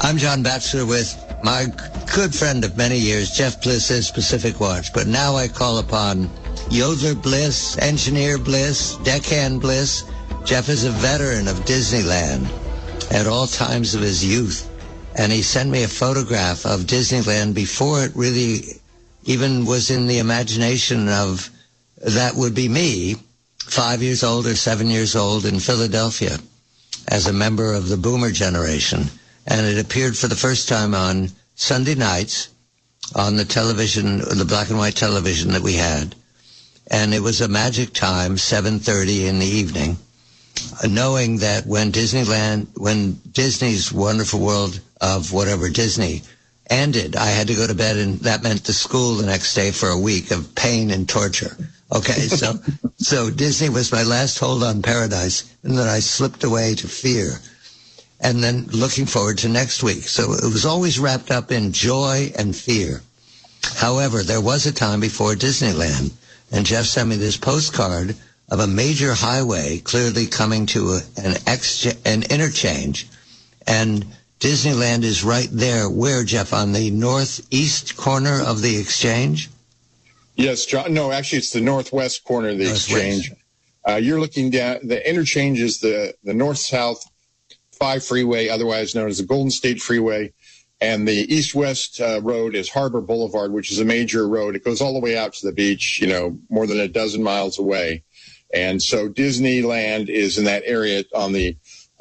I'm John Batchelor with my good friend of many years, Jeff Bliss, Pacific Watch. But now I call upon Yodeler Bliss, Engineer Bliss, Deckhand Bliss. Jeff is a veteran of Disneyland at all times of his youth. And he sent me a photograph of Disneyland before it really even was in the imagination of that would be me, 5 years old or 7 years old in Philadelphia as a member of the boomer generation. And it appeared for the first time on Sunday nights on the television, the black and white television that we had. And it was a magic time, 7:30 in the evening, knowing that when Disney's Wonderful World of whatever Disney ended, I had to go to bed, and that meant the school the next day for a week of pain and torture. Okay, so Disney was my last hold on paradise, and then I slipped away to fear. And then looking forward to next week. So it was always wrapped up in joy and fear. However, there was a time before Disneyland, and Jeff sent me this postcard of a major highway clearly coming to an interchange. And Disneyland is right there. Where, Jeff? On the northeast corner of the exchange? Yes, John. No, actually, it's the northwest corner of the exchange. You're looking down. The interchange is the north-south 5 freeway, otherwise known as the Golden State Freeway, and the east-west road is Harbor Boulevard, which is a major road. It goes all the way out to the beach, more than a dozen miles away. And so Disneyland is in that area on the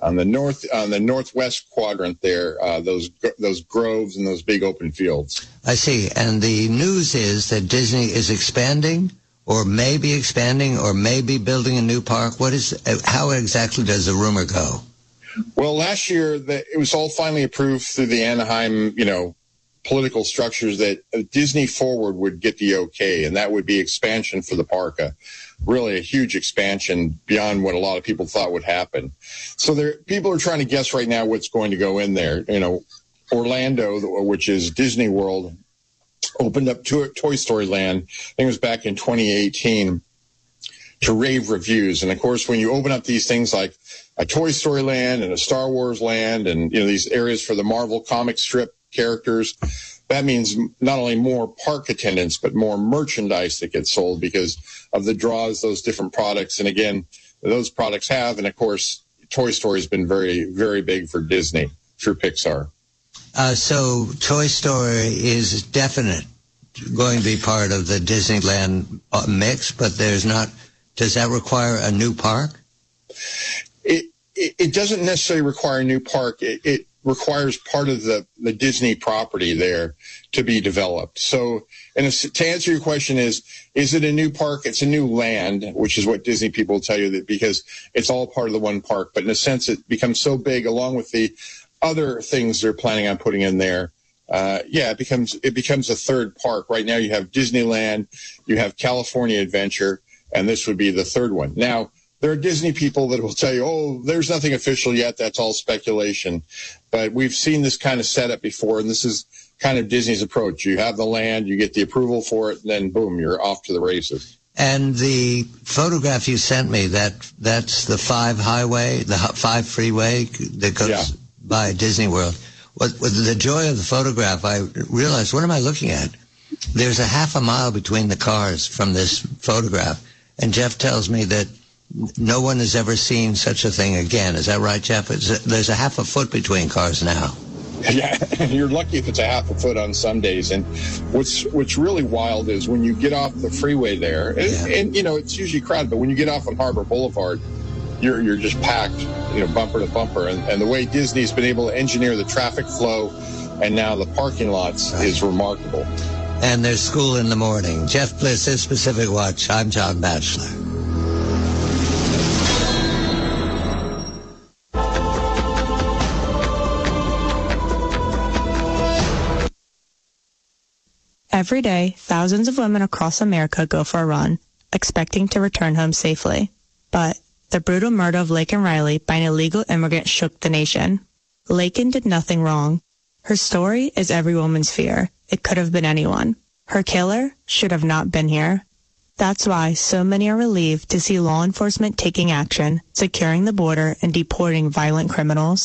northwest quadrant there, those groves and those big open fields. I see. And the news is that Disney is expanding, or may be expanding, or may be building a new park. How exactly does the rumor go? Well, last year, it was all finally approved through the Anaheim, political structures that Disney Forward would get the okay, and that would be expansion for the park, really a huge expansion beyond what a lot of people thought would happen. So people are trying to guess right now what's going to go in there. Orlando, which is Disney World, opened up Toy Story Land, I think it was back in 2018, to rave reviews. And of course, when you open up these things like a Toy Story Land and a Star Wars Land and these areas for the Marvel comic strip characters, that means not only more park attendance but more merchandise that gets sold because of the draws those different products and again those products have. And of course, Toy Story has been very, very big for Disney through Pixar. So Toy Story is definite going to be part of the Disneyland mix, but there's not. Does that require a new park? It doesn't necessarily require a new park. It requires part of the Disney property there to be developed. So, and to answer your question is it a new park? It's a new land, which is what Disney people will tell you, that because it's all part of the one park. But in a sense, it becomes so big, along with the other things they're planning on putting in there. It becomes a third park. Right now, you have Disneyland, you have California Adventure, and this would be the third one. Now, there are Disney people that will tell you, oh, there's nothing official yet. That's all speculation. But we've seen this kind of setup before, and this is kind of Disney's approach. You have the land, you get the approval for it, and then, boom, you're off to the races. And the photograph you sent me, that's the 5 highway, the 5 freeway that goes by Disney World. With the joy of the photograph, I realized, what am I looking at? There's a half a mile between the cars from this photograph. And Jeff tells me that no one has ever seen such a thing again. Is that right, Jeff? There's a half a foot between cars now. Yeah, you're lucky if it's a half a foot on some days. And what's really wild is when you get off the freeway there, and it's usually crowded, but when you get off on Harbor Boulevard, you're just packed, bumper to bumper. And the way Disney's been able to engineer the traffic flow and now the parking lots is remarkable. And there's school in the morning. Jeff Bliss, Pacific Watch. I'm John Batchelor. Every day, thousands of women across America go for a run, expecting to return home safely. But the brutal murder of Laken Riley by an illegal immigrant shook the nation. Laken did nothing wrong. Her story is every woman's fear. It could have been anyone. Her killer should have not been here. That's why so many are relieved to see law enforcement taking action, securing the border, and deporting violent criminals.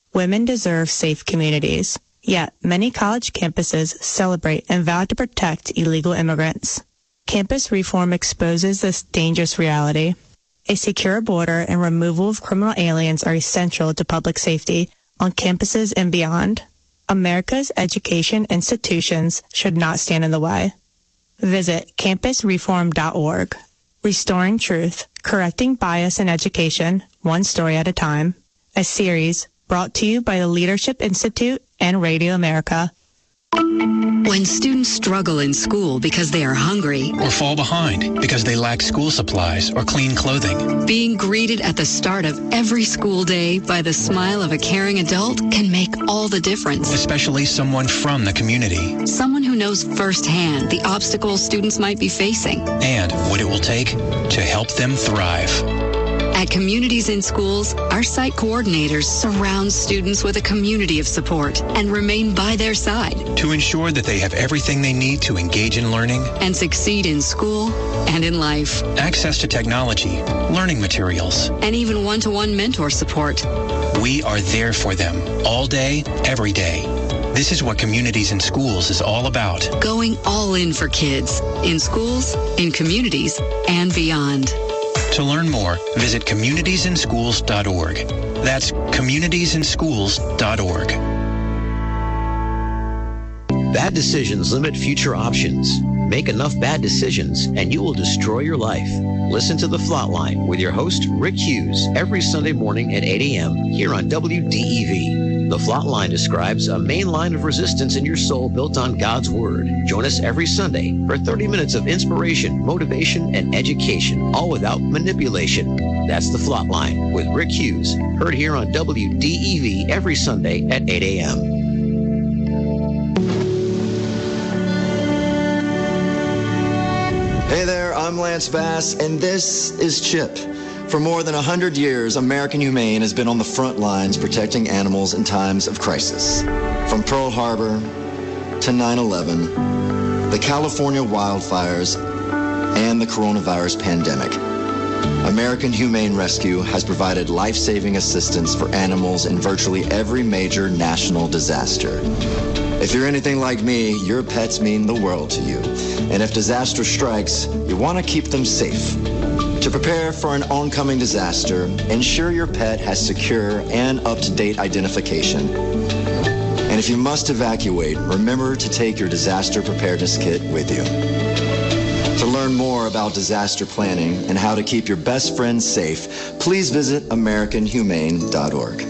Women deserve safe communities. Yet, many college campuses celebrate and vow to protect illegal immigrants. Campus reform exposes this dangerous reality. A secure border and removal of criminal aliens are essential to public safety on campuses and beyond. America's education institutions should not stand in the way. Visit campusreform.org. Restoring Truth, Correcting Bias in Education, One Story at a Time. A series brought to you by the Leadership Institute and Radio America. When students struggle in school because they are hungry or fall behind because they lack school supplies or clean clothing, being greeted at the start of every school day by the smile of a caring adult can make all the difference. Especially someone from the community. Someone who knows firsthand the obstacles students might be facing. And what it will take to help them thrive. At Communities in Schools, our site coordinators surround students with a community of support and remain by their side to ensure that they have everything they need to engage in learning and succeed in school and in life. Access to technology, learning materials, and even one-to-one mentor support. We are there for them all day, every day. This is what Communities in Schools is all about. Going all in for kids, in schools, in communities, and beyond. To learn more, visit communitiesinschools.org. That's communitiesinschools.org. Bad decisions limit future options. Make enough bad decisions and you will destroy your life. Listen to The Flatline with your host, Rick Hughes, every Sunday morning at 8 a.m. here on WDEV. The Flatline describes a main line of resistance in your soul built on God's Word. Join us every Sunday for 30 minutes of inspiration, motivation, and education, all without manipulation. That's The Flatline with Rick Hughes, heard here on WDEV every Sunday at 8 a.m. Hey there, I'm Lance Bass, and this is CHIP. For more than 100 years, American Humane has been on the front lines protecting animals in times of crisis. From Pearl Harbor to 9/11, the California wildfires, and the coronavirus pandemic, American Humane Rescue has provided life-saving assistance for animals in virtually every major national disaster. If you're anything like me, your pets mean the world to you. And if disaster strikes, you want to keep them safe. To prepare for an oncoming disaster, ensure your pet has secure and up-to-date identification. And if you must evacuate, remember to take your disaster preparedness kit with you. To learn more about disaster planning and how to keep your best friends safe, please visit AmericanHumane.org.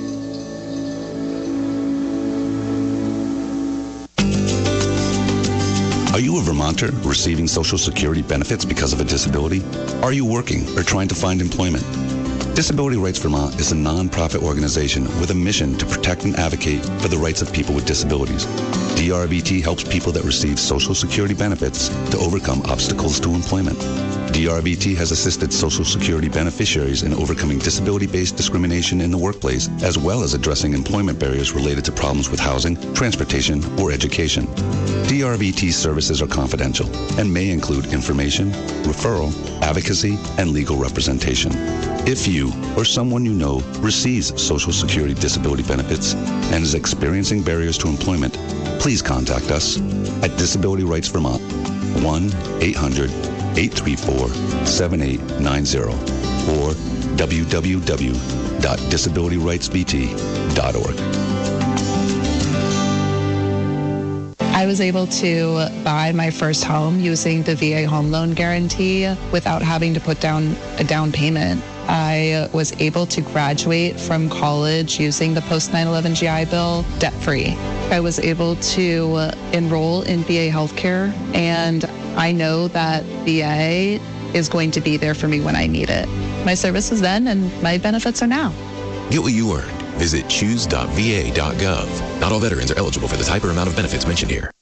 Are you a Vermonter receiving Social Security benefits because of a disability? Are you working or trying to find employment? Disability Rights Vermont is a non-profit organization with a mission to protect and advocate for the rights of people with disabilities. DRVT helps people that receive Social Security benefits to overcome obstacles to employment. DRVT has assisted Social Security beneficiaries in overcoming disability-based discrimination in the workplace, as well as addressing employment barriers related to problems with housing, transportation, or education. DRVT services are confidential and may include information, referral, advocacy, and legal representation. If you or someone you know receives Social Security disability benefits and is experiencing barriers to employment, please contact us at Disability Rights Vermont, 1-800-834-7890 or www.disabilityrightsvt.org. I was able to buy my first home using the VA home loan guarantee without having to put down a down payment. I was able to graduate from college using the post 9/11 GI Bill debt-free. I was able to enroll in VA healthcare, and I know that VA is going to be there for me when I need it. My service was then, and my benefits are now. Get what you earned. Visit choose.va.gov. Not all veterans are eligible for the type or amount of benefits mentioned here.